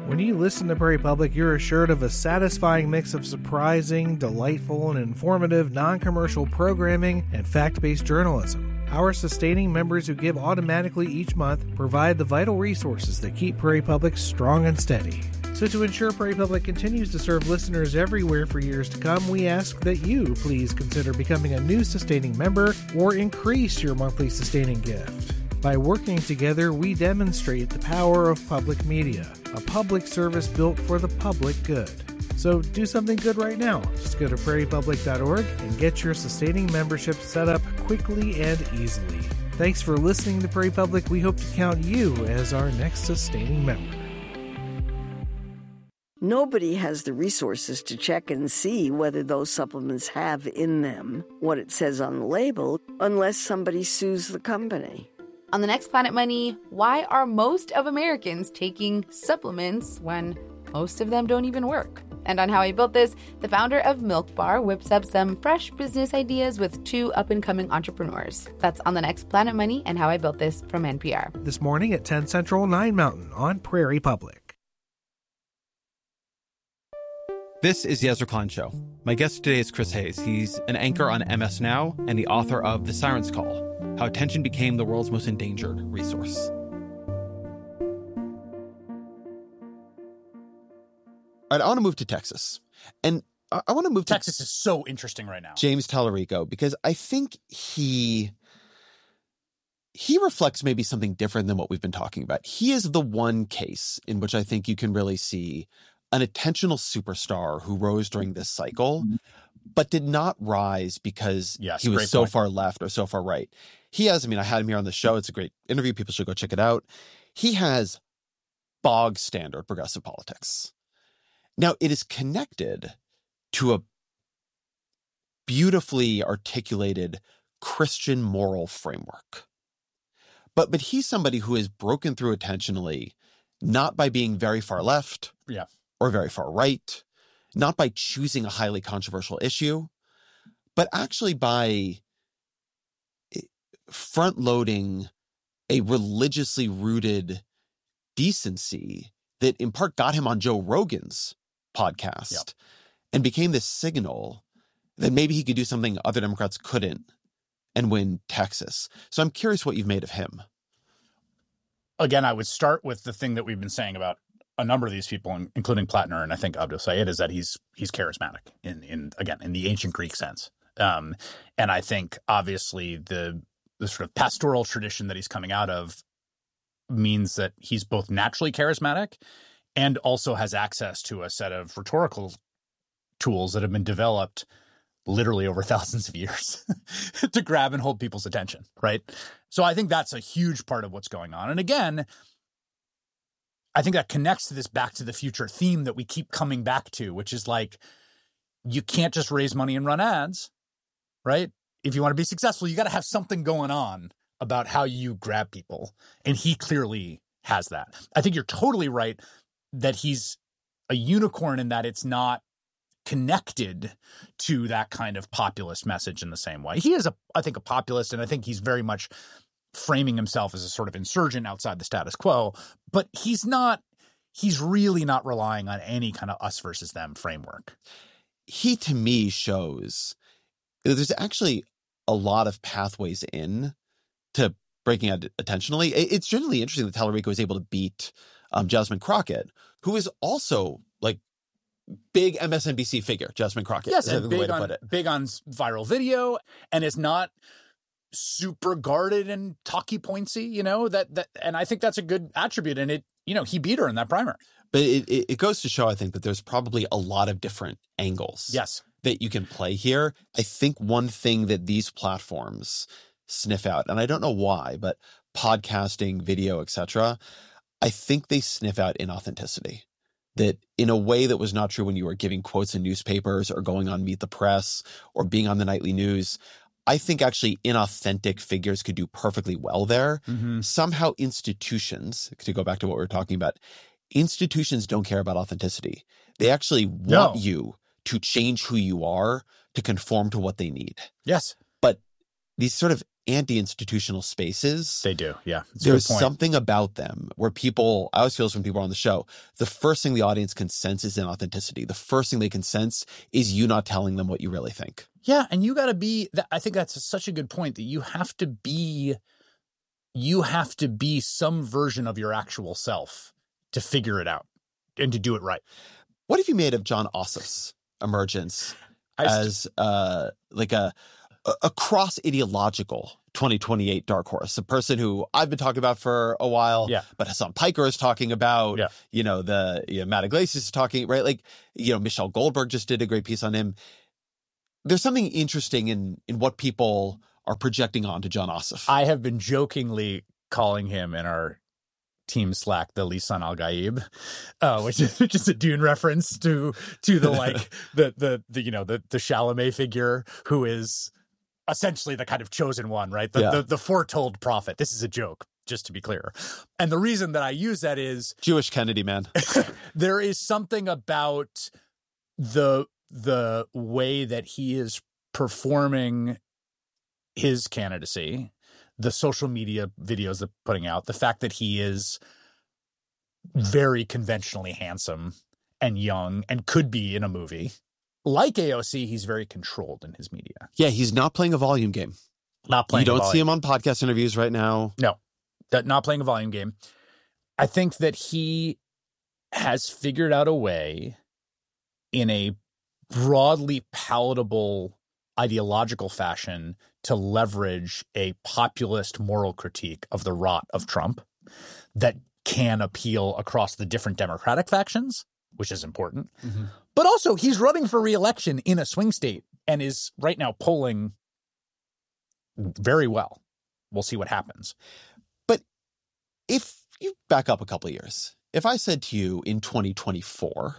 When you listen to Prairie Public, you're assured of a satisfying mix of surprising, delightful, and informative non-commercial programming and fact-based journalism. Our sustaining members who give automatically each month provide the vital resources that keep Prairie Public strong and steady. So to ensure Prairie Public continues to serve listeners everywhere for years to come, we ask that you please consider becoming a new sustaining member or increase your monthly sustaining gift. By working together, we demonstrate the power of public media, a public service built for the public good. So do something good right now. Just go to prairiepublic.org and get your sustaining membership set up quickly and easily. Thanks for listening to Prairie Public. We hope to count you as our next sustaining member. Nobody has the resources to check and see whether those supplements have in them what it says on the label unless somebody sues the company. On the next Planet Money, why are most of Americans taking supplements when most of them don't even work? And on How I Built This, the founder of Milk Bar whips up some fresh business ideas with two up-and-coming entrepreneurs. That's on the next Planet Money and How I Built This from NPR. This morning at 10 Central, 9 Mountain on Prairie Public. This is Yezra Klein Show. My guest today is Chris Hayes. He's an anchor on MS Now and the author of The Siren's Call, How Attention Became the World's Most Endangered Resource. All right, I want to move to Texas. And I want to move to... Texas is so interesting right now. James Tallarico, because I think he reflects maybe something different than what we've been talking about. He is the one case in which I think you can really see an attentional superstar who rose during this cycle, but did not rise because he was so far left or so far right. He has, I had him here on the show. It's a great interview. People should go check it out. He has bog standard progressive politics. Now, it is connected to a beautifully articulated Christian moral framework. But he's somebody who has broken through attentionally, not by being very far left. Or very far right, not by choosing a highly controversial issue, but actually by front-loading a religiously rooted decency that in part got him on Joe Rogan's podcast and became this signal that maybe he could do something other Democrats couldn't and win Texas. So I'm curious what you've made of him. Again, I would start with the thing that we've been saying about a number of these people, including Plattner and I think Abdul Sayed, is that he's charismatic in the ancient Greek sense. And I think obviously the sort of pastoral tradition that he's coming out of means that he's both naturally charismatic and also has access to a set of rhetorical tools that have been developed literally over thousands of years to grab and hold people's attention, right? So I think that's a huge part of what's going on. And again, I think that connects to this Back to the Future theme that we keep coming back to, which is like, you can't just raise money and run ads, right? If you want to be successful, you got to have something going on about how you grab people. And he clearly has that. I think you're totally right that he's a unicorn in that it's not connected to that kind of populist message in the same way. He is, I think, a populist, and I think he's very much framing himself as a sort of insurgent outside the status quo, but he's really not relying on any kind of us versus them framework. He, to me, shows there's actually a lot of pathways in to breaking out attentionally. It's generally interesting that Tallarico was able to beat Jasmine Crockett, who is also like big MSNBC figure, Jasmine Crockett. Yes, and big on viral video, and is not super guarded and talky pointsy, that and I think that's a good attribute. And he beat her in that primary. But it goes to show, I think, that there's probably a lot of different angles that you can play here. I think one thing that these platforms sniff out, and I don't know why, but podcasting, video, etc., I think they sniff out inauthenticity. That in a way that was not true when you were giving quotes in newspapers or going on Meet the Press or being on the nightly news. I think actually inauthentic figures could do perfectly well there. Mm-hmm. Somehow institutions, to go back to what we were talking about, institutions don't care about authenticity. They actually want you to change who you are to conform to what they need. Yes. But these sort of anti-institutional spaces. They do, yeah. There's something about them where people, I always feel this when people are on the show, the first thing the audience can sense is inauthenticity. The first thing they can sense is you not telling them what you really think. Yeah, and you got to be, I think that's such a good point, that you have to be some version of your actual self to figure it out and to do it right. What have you made of Jon Ossoff's emergence as like a cross-ideological 2028 dark horse, a person who I've been talking about for a while, but Hassan Piker is talking about, Matt Iglesias is talking, right? Like, Michelle Goldberg just did a great piece on him. There's something interesting in what people are projecting onto Jon Ossoff. I have been jokingly calling him in our team Slack the Lisan Al Gaib, which is a Dune reference to the like the Chalamet figure who is essentially the kind of chosen one, right? The foretold prophet. This is a joke, just to be clear. And the reason that I use that is Jewish Kennedy, man. There is something about the way that he is performing his candidacy, the social media videos they're putting out, the fact that he is very conventionally handsome and young and could be in a movie. Like AOC, he's very controlled in his media. Yeah, he's not playing a volume game. Not playing. You don't see him on podcast interviews right now. No, not playing a volume game. I think that he has figured out a way in a broadly palatable ideological fashion to leverage a populist moral critique of the rot of Trump that can appeal across the different Democratic factions, which is important. Mm-hmm. But also, he's running for re-election in a swing state and is right now polling very well. We'll see what happens. But if you back up a couple of years, if I said to you in 2024,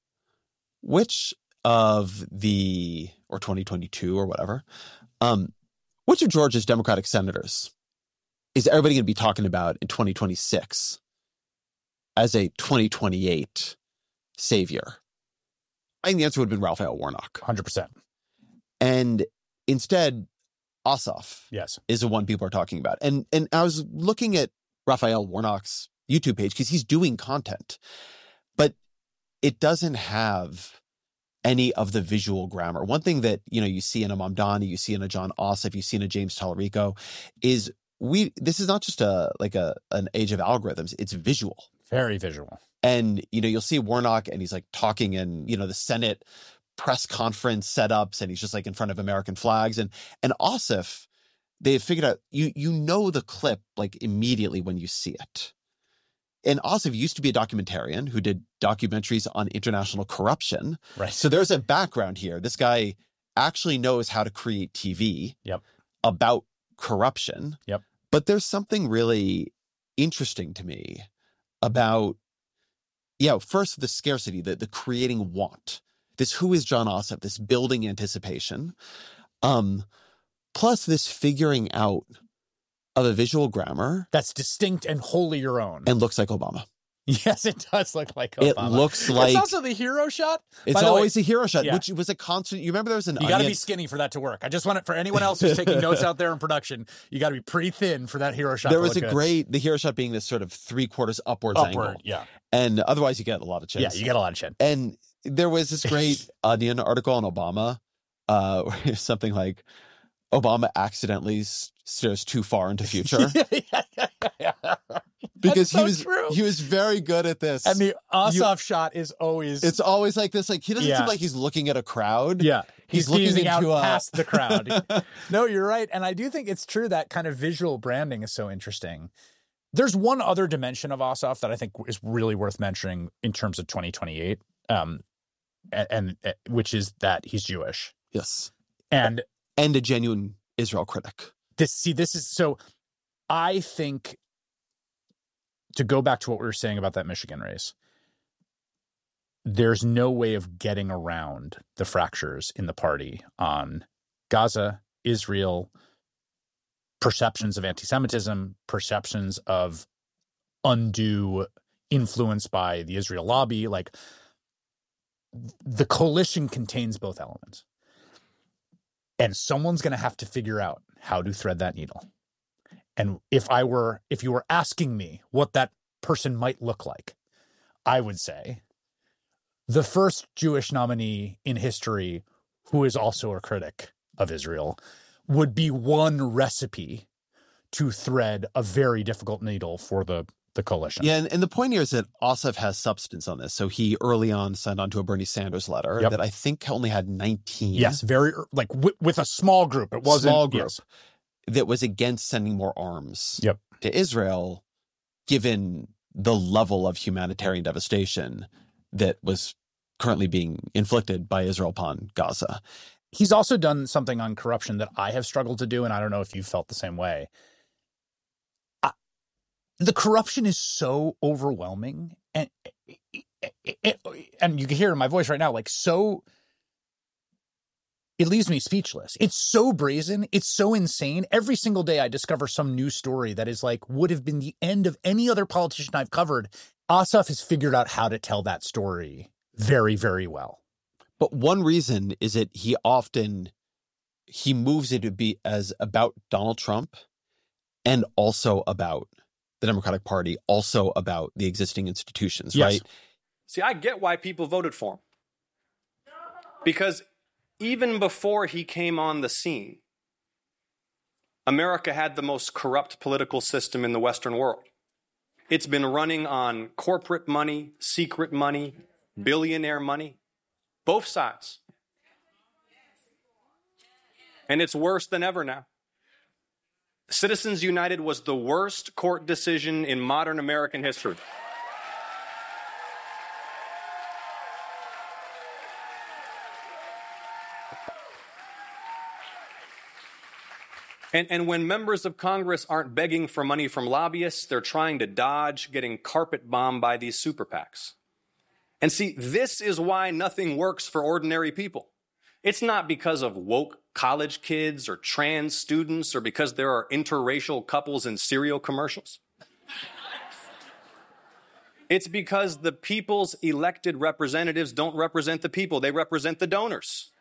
which of the, or 2022 or whatever, which of Georgia's Democratic senators is everybody going to be talking about in 2026 as a 2028 savior? I think the answer would have been Raphael Warnock. 100%. And instead, Ossoff is the one people are talking about. And I was looking at Raphael Warnock's YouTube page because he's doing content, but it doesn't have any of the visual grammar. One thing that, you see in a Mamdani, you see in a Jon Ossoff, you see in a James Tallarico is this is not just an age of algorithms. It's visual. Very visual. And, you'll see Warnock and he's like talking in, the Senate press conference setups and he's just like in front of American flags. And Ossoff, they have figured out, you know the clip like immediately when you see it. And Ossoff used to be a documentarian who did documentaries on international corruption. Right. So there's a background here. This guy actually knows how to create TV about corruption. Yep. But there's something really interesting to me about, first the scarcity, the creating want. This who is Jon Ossoff, this building anticipation, plus this figuring out of a visual grammar that's distinct and wholly your own. And looks like Obama. Yes, it does look like Obama. It looks like... It's also the hero shot. It's always a hero shot, which was a constant... You remember there was an... You got to be skinny for that to work. I just want it for anyone else who's taking notes out there in production. You got to be pretty thin for that hero shot. There was the hero shot being this sort of 3/4 upwards angle. Yeah. And otherwise you get a lot of chin. Yeah, you get a lot of chin. And there was this great Onion article on Obama, where something like, Obama accidentally stares too far into future. Because he was very good at this. And the Ossoff shot is always... It's always like this. Like, he doesn't seem like he's looking at a crowd. Yeah. He's looking out past the crowd. No, you're right. And I do think it's true that kind of visual branding is so interesting. There's one other dimension of Ossoff that I think is really worth mentioning in terms of 2028, and which is that he's Jewish. Yes. And a genuine Israel critic. This is so. I think, to go back to what we were saying about that Michigan race, there's no way of getting around the fractures in the party on Gaza, Israel, perceptions of anti-Semitism, perceptions of undue influence by the Israel lobby. Like, the coalition contains both elements. And someone's going to have to figure out how to thread that needle. And if you were asking me what that person might look like, I would say the first Jewish nominee in history who is also a critic of Israel would be one recipe to thread a very difficult needle for the coalition. Yeah, and the point here is that Ossoff has substance on this. So he early on signed on to a Bernie Sanders letter that I think only had 19. Yes, very like with a small group. It wasn't small group that was against sending more arms to Israel, given the level of humanitarian devastation that was currently being inflicted by Israel upon Gaza. He's also done something on corruption that I have struggled to do, and I don't know if you felt the same way. The corruption is so overwhelming, and you can hear it in my voice right now, like so it leaves me speechless. It's so brazen. It's so insane. Every single day I discover some new story that is like would have been the end of any other politician I've covered. Ossoff has figured out how to tell that story very, very well. But one reason is that he moves it to be as about Donald Trump and also about the Democratic Party, also about the existing institutions, right? See, I get why people voted for him. Because even before he came on the scene, America had the most corrupt political system in the Western world. It's been running on corporate money, secret money, billionaire money, both sides. And it's worse than ever now. Citizens United was the worst court decision in modern American history. And when members of Congress aren't begging for money from lobbyists, they're trying to dodge getting carpet bombed by these super PACs. And see, this is why nothing works for ordinary people. It's not because of woke college kids or trans students or because there are interracial couples in cereal commercials. It's because the people's elected representatives don't represent the people. They represent the donors.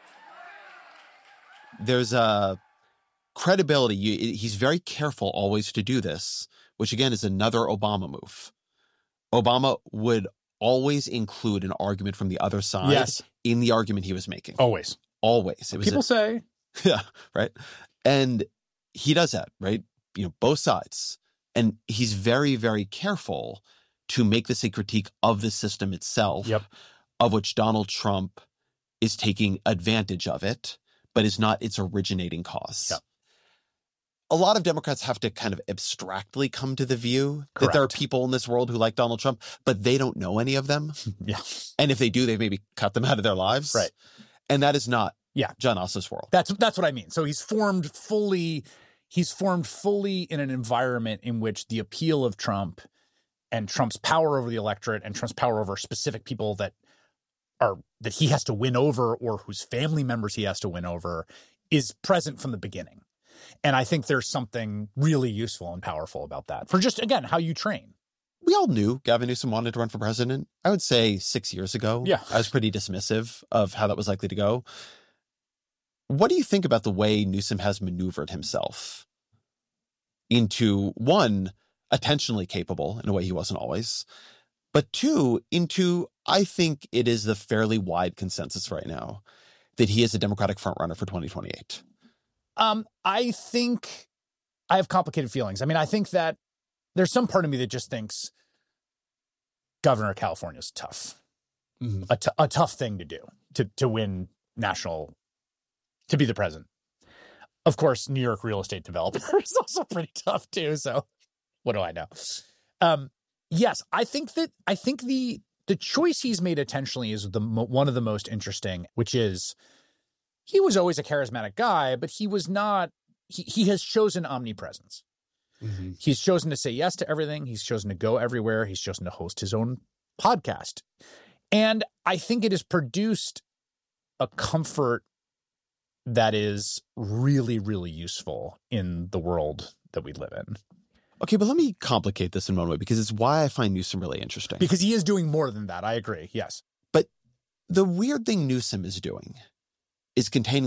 There's a credibility. He's very careful always to do this, which again is another Obama move. Obama would always include an argument from the other side in the argument he was making. Always. It was people say. Yeah, right. And he does that, right? You know, both sides. And he's very, very careful to make this a critique of the system itself, of which Donald Trump is taking advantage of it, but is not its originating cause. Yep. A lot of Democrats have to kind of abstractly come to the view that there are people in this world who like Donald Trump, but they don't know any of them. Yeah. And if they do, they've maybe cut them out of their lives. Right. And that is not John Ossoff's world. That's what I mean. So he's formed fully in an environment in which the appeal of Trump and Trump's power over the electorate and Trump's power over specific people that he has to win over or whose family members he has to win over is present from the beginning. And I think there's something really useful and powerful about that for just, again, how you train. We all knew Gavin Newsom wanted to run for president. I would say 6 years ago. Yeah. I was pretty dismissive of how that was likely to go. What do you think about the way Newsom has maneuvered himself into, one, attentionally capable in a way he wasn't always, but two, into, I think it is the fairly wide consensus right now that he is a Democratic frontrunner for 2028? I think I have complicated feelings. I mean, I think that there's some part of me that just thinks governor of California is tough, a tough thing to do to win to be the president. Of course, New York real estate developer is also pretty tough too. So what do I know? Yes, I think the choice he's made intentionally is one of the most interesting, which is he was always a charismatic guy, but he was not. He has chosen omnipresence. Mm-hmm. He's chosen to say yes to everything. He's chosen to go everywhere. He's chosen to host his own podcast. And I think it has produced a comfort that is really, really useful in the world that we live in. Okay, but let me complicate this in one way because it's why I find Newsom really interesting. Because he is doing more than that. I agree. Yes. But the weird thing Newsom is doing is containing this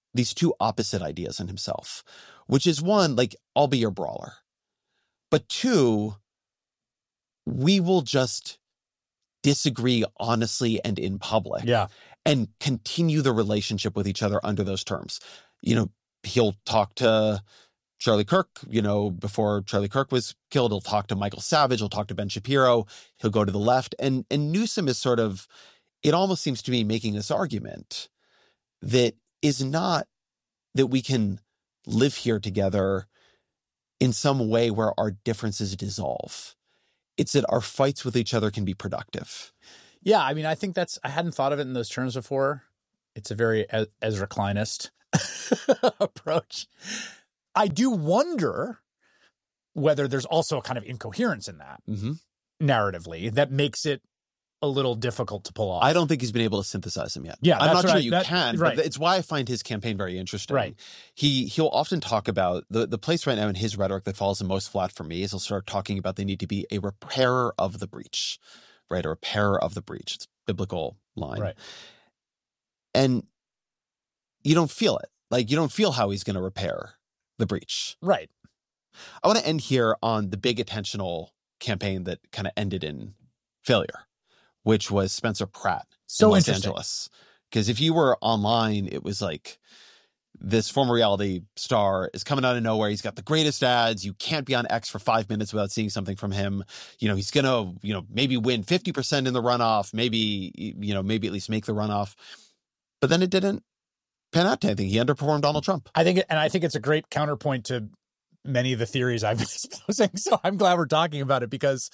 these two opposite ideas in himself, which is one, like, I'll be your brawler. But two, we will just disagree honestly and in public. Yeah. And continue the relationship with each other under those terms. You know, he'll talk to Charlie Kirk, you know, before Charlie Kirk was killed. He'll talk to Michael Savage. He'll talk to Ben Shapiro. He'll go to the left. And Newsom is sort of, it almost seems to me making this argument that is not that we can live here together in some way where our differences dissolve. It's that our fights with each other can be productive. Yeah, I mean, I think I hadn't thought of it in those terms before. It's a very Ezra Kleinist approach. I do wonder whether there's also a kind of incoherence in that narratively that makes it a little difficult to pull off. I don't think he's been able to synthesize them yet. Yeah, I'm not sure you can, right. But it's why I find his campaign very interesting. Right. He'll often talk about the place right now in his rhetoric that falls the most flat for me is he'll start talking about they need to be a repairer of the breach. Right, a repairer of the breach. It's a biblical line. Right. And you don't feel it. Like, you don't feel how he's going to repair the breach. Right. I want to end here on the big attentional campaign that kind of ended in failure, which was Spencer Pratt in Los Angeles. Because if you were online, it was like, this former reality star is coming out of nowhere. He's got the greatest ads. You can't be on X for 5 minutes without seeing something from him. You know, he's going to, you know, maybe win 50% in the runoff, maybe, you know, maybe at least make the runoff. But then it didn't pan out to anything. He underperformed Donald Trump. I think it's a great counterpoint to many of the theories I've been exposing. So I'm glad we're talking about it because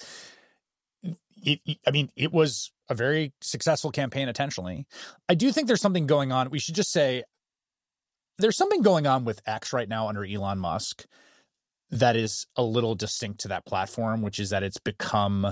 it was a very successful campaign attentionally. I do think there's something going on. We should just say, there's something going on with X right now under Elon Musk that is a little distinct to that platform, which is that it's become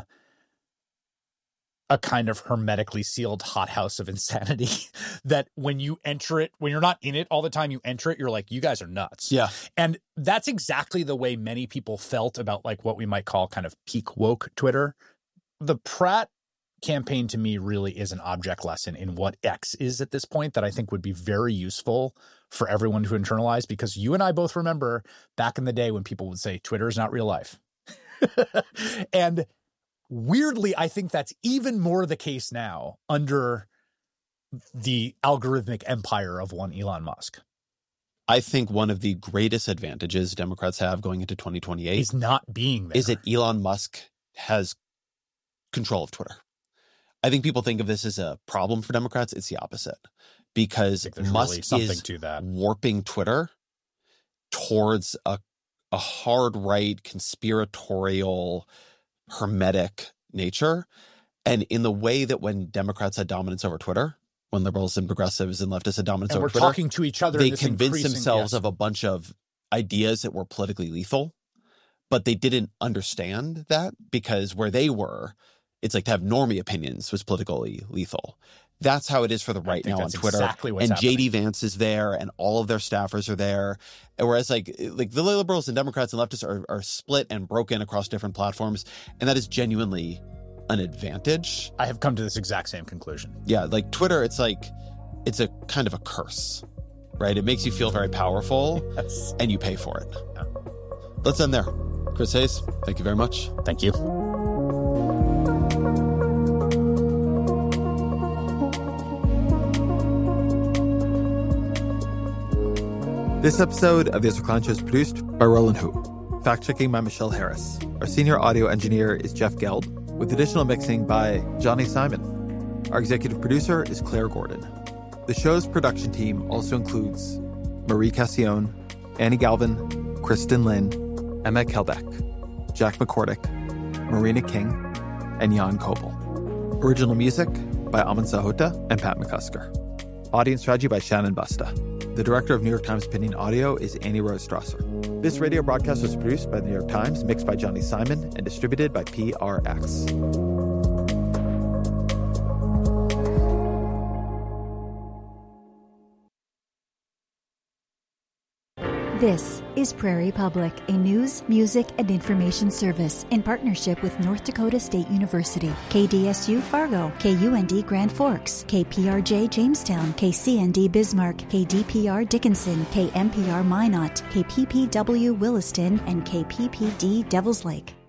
a kind of hermetically sealed hothouse of insanity that when you enter it, when you're not in it all the time, you enter it, you're like, you guys are nuts. Yeah. And that's exactly the way many people felt about like what we might call kind of peak woke Twitter. The Pratt campaign to me really is an object lesson in what X is at this point that I think would be very useful for everyone to internalize, because you and I both remember back in the day when people would say Twitter is not real life. And weirdly, I think that's even more the case now under the algorithmic empire of one Elon Musk. I think one of the greatest advantages Democrats have going into 2028 is not being there. Is that Elon Musk has control of Twitter. I think people think of this as a problem for Democrats. It's the opposite, because Musk really is to that. warping Twitter towards a hard right, conspiratorial, hermetic nature. And in the way that when Democrats had dominance over Twitter, when liberals and progressives and leftists had dominance over Twitter, talking to each other, they convinced themselves of a bunch of ideas that were politically lethal, but they didn't understand that, because where they were, it's like to have normie opinions was politically lethal. That's how it is for the right now on Twitter. Exactly what's and happening. JD Vance is there, and all of their staffers are there. And whereas like the liberals and Democrats and leftists are split and broken across different platforms, and that is genuinely an advantage. I have come to this exact same conclusion. Yeah, like Twitter, it's like it's a kind of a curse, right? It makes you feel very powerful, Yes. and you pay for it. Yeah. Let's end there. Chris Hayes, thank you very much. Thank you. This episode of The Ezra Klein Show is produced by Roland Hu. Fact-checking by Michelle Harris. Our senior audio engineer is Jeff Geld, with additional mixing by Johnny Simon. Our executive producer is Claire Gordon. The show's production team also includes Marie Cassione, Annie Galvin, Kristen Lin, Emma Kelbeck, Jack McCordick, Marina King, and Jan Kobel. Original music by Aman Sahota and Pat McCusker. Audience strategy by Shannon Busta. The director of New York Times Opinion Audio is Annie Rose Strasser. This radio broadcast was produced by the New York Times, mixed by Johnny Simon, and distributed by PRX. This is Prairie Public, a news, music, and information service in partnership with North Dakota State University, KDSU Fargo, KUND Grand Forks, KPRJ Jamestown, KCND Bismarck, KDPR Dickinson, KMPR Minot, KPPW Williston, and KPPD Devils Lake.